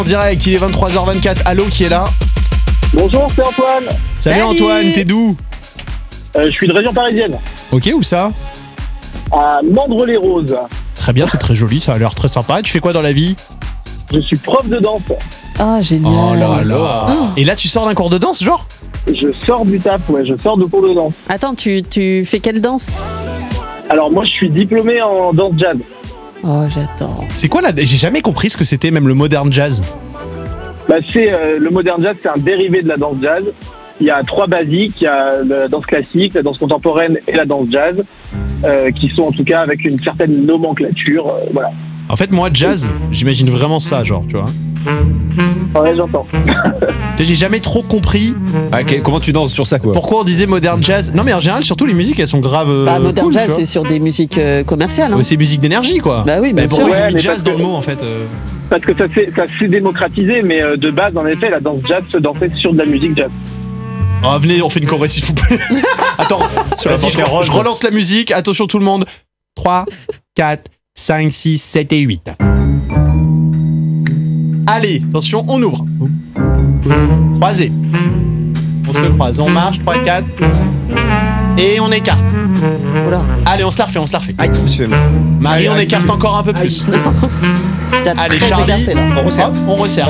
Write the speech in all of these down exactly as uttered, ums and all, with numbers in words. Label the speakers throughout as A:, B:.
A: En direct, il est vingt-trois heures vingt-quatre. Allô, qui est là?
B: Bonjour, c'est Antoine.
A: Salut,
C: Salut.
A: Antoine, t'es d'où?
B: Euh, je suis de région parisienne,
A: Ok, où ça?
B: à Mandres-les-Roses.
A: Très bien, c'est très joli, ça a l'air très sympa. Et tu fais quoi dans la vie?
B: Je suis prof de danse.
C: Ah, génial.
A: Oh là là. Et là, tu sors d'un cours de danse, genre?
B: Je sors du taf, ouais, je sors de cours de danse.
C: Attends, tu, tu fais quelle danse?
B: Alors moi, je suis diplômé en danse jazz.
C: Oh, j'adore.
A: C'est quoi là? J'ai jamais compris ce que c'était, même le modern jazz.
B: Bah, c'est euh, le modern jazz, c'est un dérivé de la danse jazz. Il y a trois basiques, il y a la danse classique, la danse contemporaine et la danse jazz, euh, qui sont en tout cas avec une certaine nomenclature, euh, voilà.
A: En fait, moi, jazz, j'imagine vraiment ça, genre, tu vois.
B: Ouais, j'entends.
A: J'ai jamais trop compris
D: Ah, ok, comment tu danses sur ça, quoi?
A: pourquoi on disait modern jazz. Non, mais en général, surtout les musiques, elles sont graves. euh,
C: Bah, modern
A: cool,
C: jazz,
A: tu vois.
C: c'est sur des musiques euh, commerciales. Hein.
A: Ouais, c'est musique d'énergie, quoi.
C: Bah oui, bien
A: Mais
C: sûr.
A: pourquoi ils ont
B: Ouais,
A: mis
B: mais
A: jazz
B: parce
A: dans
B: que-
A: le mot, en fait euh
B: Parce que ça s'est, ça s'est démocratisé, mais euh, de base, en effet, la danse jazz se dansait sur de la musique jazz.
A: Ah, venez, on fait une choré, s'il vous plaît. Attends,
D: Sur la
A: vas-y, je,
D: panthère rose.
A: je relance la musique. Attention, tout le monde. trois, quatre, cinq, six, sept et huit. Allez, attention, on ouvre. Croisé. On se croise, on marche, trois, quatre. Et on écarte.
C: Oula.
A: Allez, on se la refait, on se la refait.
D: Aïe, monsieur.
A: Marie,
D: Aïe,
A: on
D: aïe,
A: écarte
D: aïe.
A: encore un peu plus.
C: T'as
A: Allez,
C: très
A: Charlie,
C: écarté, là.
A: on resserre. Hop, on resserre.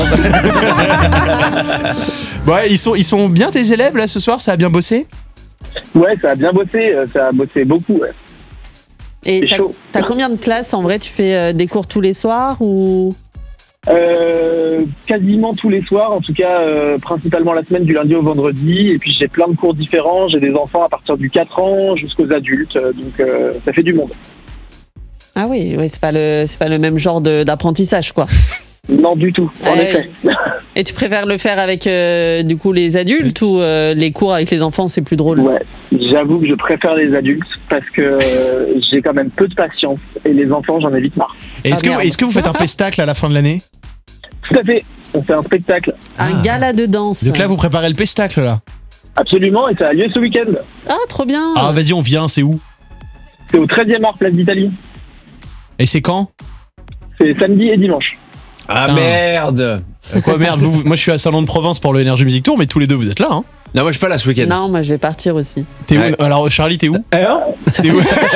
A: Ouais, ils sont, ils sont bien tes élèves là ce soir, ça a bien bossé?
B: Ouais, ça a bien bossé, euh, ça a bossé beaucoup, ouais.
C: Et
B: C'est
C: t'as,
B: chaud.
C: t'as combien de classes en vrai? Tu fais euh, des cours tous les soirs ou?
B: Euh, quasiment tous les soirs, en tout cas euh, principalement la semaine du lundi au vendredi, et puis j'ai plein de cours différents, j'ai des enfants à partir du quatre ans jusqu'aux adultes, euh, donc euh, ça fait du monde.
C: Ah oui, oui, c'est pas le, c'est pas le même genre de, d'apprentissage, quoi.
B: Non du tout, en
C: Ouais.
B: effet.
C: Et tu préfères le faire avec euh, du coup les adultes ou euh, les cours avec les enfants, c'est plus drôle?
B: Ouais, j'avoue que je préfère les adultes parce que euh, j'ai quand même peu de patience, et les enfants j'en ai vite marre.
A: Et Est-ce
C: Ah,
A: que,
C: merde.
A: est-ce que vous faites un pestacle à la fin de l'année?
B: Tout à fait, on fait un spectacle,
C: Un
A: Ah.
C: gala de danse.
A: Donc là, vous préparez le pestacle là.
B: absolument, et ça a lieu ce week-end.
C: Ah, trop bien.
A: Ah, vas-y, on vient, c'est où?
B: C'est au treizième art, place d'Italie.
A: Et c'est quand?
B: C'est samedi et dimanche.
D: Ah,
A: Putain.
D: merde.
A: Euh, Quoi, merde, vous, vous- moi je suis à Salon de Provence pour le Energy Music Tour, mais tous les deux vous êtes là, hein?
D: Non, moi, je suis pas là ce week-end.
C: Non, moi je vais partir aussi.
A: T'es
D: Ouais.
A: où? Alors, Charlie, t'es où?
D: Hein?
A: T'es où?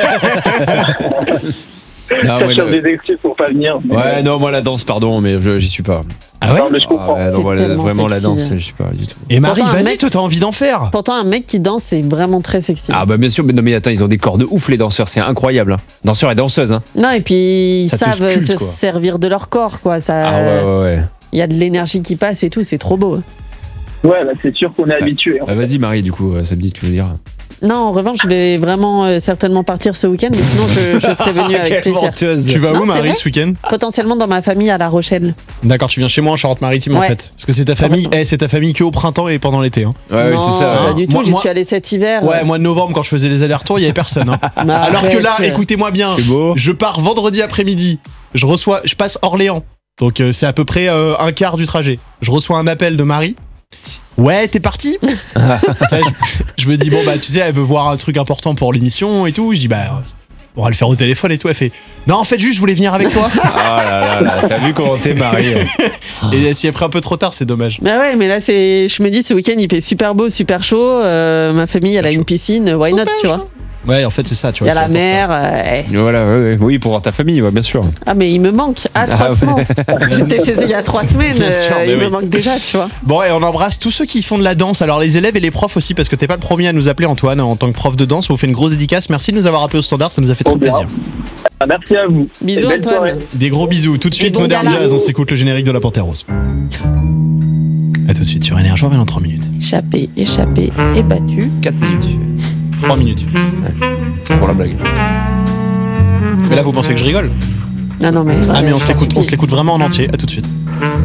D: Non,
B: Je
D: ouais,
B: cherche
D: le-
B: des excuses pour pas venir. mais-
D: ouais, non, moi, la danse, pardon, mais je- j'y suis pas.
A: Ah ouais?
B: Non, mais je comprends.
D: Ah, ouais, non,
C: C'est
D: moi, la-
C: tellement
D: vraiment, la
C: sexy.
D: danse, je suis pas du tout.
A: Et Marie,
C: Pourtant, un
A: vas-y,
C: mec-
A: toi t'as envie d'en faire?
C: Pourtant, un mec qui danse, c'est vraiment très sexy.
D: Ah, bah, bien sûr, mais non, mais attends, ils ont des corps de ouf, les danseurs, c'est incroyable. Hein. Danseurs et danseuses, hein.
C: Non, et puis ils
D: Ça te
C: savent
D: sculpte,
C: se
D: quoi.
C: servir de leur corps, quoi. Ça,
D: Ah, ouais, ouais, ouais.
C: il y a de l'énergie qui passe et tout, c'est trop beau.
B: Ouais, là, c'est sûr qu'on est habitué.
D: Bah, vas-y, Marie, du coup, euh, ça me dit, tu veux dire.
C: Non, en revanche, je vais vraiment euh, certainement partir ce week-end, mais sinon je, je serai venue avec
D: Quelle
C: plaisir.
D: menteuse.
A: Tu vas
C: Non,
A: où,
C: c'est
A: Marie,
C: vrai.
A: ce week-end?
C: Potentiellement dans ma famille à La Rochelle.
A: D'accord, tu viens chez moi en Charente-Maritime en
C: Ouais.
A: fait. Parce que c'est ta famille, eh, c'est ta famille que au printemps et pendant l'été. Hein.
D: Ouais, ouais,
C: non,
D: c'est ça.
C: pas
D: ouais.
C: du tout,
A: Moi-
C: j'y
A: moi-
C: suis allée cet hiver.
A: Ouais, mois de novembre, quand je faisais les allers-retours, il y avait personne. Hein.
C: Mais
A: Alors que
C: arrête.
A: là, écoutez-moi bien,
D: C'est beau.
A: je pars vendredi après-midi. Je reçois, je passe Orléans. Donc euh, c'est à peu près euh, un quart du trajet. Je reçois un appel de Marie. Ouais, t'es parti? Là, je, je me dis, bon, bah, tu sais, elle veut voir un truc important pour l'émission et tout. Je dis, bah, euh, on va le faire au téléphone et tout. Elle fait, non, en fait, juste, je voulais venir avec toi.
D: Ah là là là, t'as vu comment t'es, Marie?
A: Et si elle pris un peu trop tard, c'est dommage.
C: Bah ouais, mais là, c'est, je me dis, ce week-end, il fait super beau, super chaud. euh, ma famille, elle a
A: Super
C: une piscine, why not, tu vois.
A: Ouais, en fait, c'est ça, tu
C: Il y
A: vois.
C: a la
A: c'est pour ça.
C: mer. euh, eh.
D: Voilà, ouais, ouais. Oui, pour voir ta famille, ouais, bien sûr.
C: Ah, mais il me manque. Ah, trois
D: Ah ouais.
C: semaines. J'étais chez eux il y a trois semaines.
A: Bien sûr,
C: euh,
A: mais
C: il
A: oui.
C: me manque déjà, tu vois.
A: Bon, et on embrasse tous ceux qui font de la danse. Alors, les élèves et les profs aussi, parce que t'es pas le premier à nous appeler, Antoine, en tant que prof de danse. On vous fait une grosse dédicace. Merci de nous avoir appelé au standard, ça nous a fait trop
B: Trop bien.
A: plaisir.
B: Ah, merci à vous.
C: Bisous,
B: Et belle
C: Antoine.
B: soirée.
A: Des gros bisous. Tout de suite,
C: bons
A: Modern
C: galas.
A: Jazz, on s'écoute le générique de la Panthère Rose. A tout de suite sur Énergie, on revient dans trois minutes.
C: Échappé, échappé et battu.
D: quatre minutes, tu
A: trois minutes.
D: fais. Pour la blague.
A: Mais là, vous pensez que je rigole?
C: Non, non, mais.
A: Ah, mais on
C: je
A: se
C: t'en
A: l'écoute, on
C: supplie.
A: se l'écoute vraiment en entier. À tout de suite.